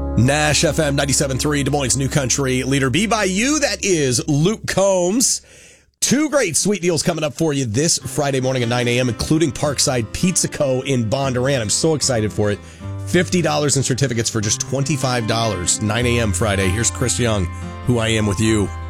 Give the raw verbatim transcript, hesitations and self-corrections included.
Nash F M ninety-seven point three, Des Moines' New Country leader. Be By You, that is Luke Combs. Two great sweet deals coming up for you this Friday morning at nine a.m., including Parkside Pizza Co. in Bondurant. I'm so excited for it. fifty dollars in certificates for just twenty-five dollars. nine a.m. Friday. Here's Chris Young, Who I Am With You.